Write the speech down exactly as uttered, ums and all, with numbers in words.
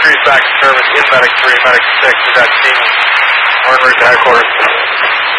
three is back in service in Medic three, Medic six, we got team Warren Ridge headquarters.